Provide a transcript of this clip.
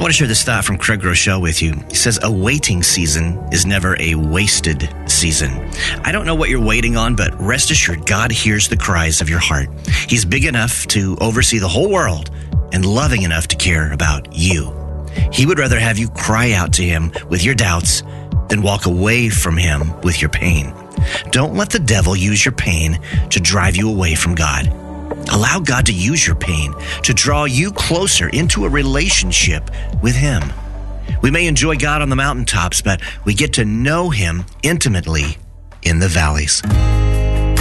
want to share this thought from Craig Rochelle with you. He says, a waiting season is never a wasted season. I don't know what you're waiting on, but rest assured, God hears the cries of your heart. He's big enough to oversee the whole world and loving enough to care about you. He would rather have you cry out to him with your doubts than walk away from him with your pain. Don't let the devil use your pain to drive you away from God. Allow God to use your pain to draw you closer into a relationship with him. We may enjoy God on the mountaintops, but we get to know him intimately in the valleys.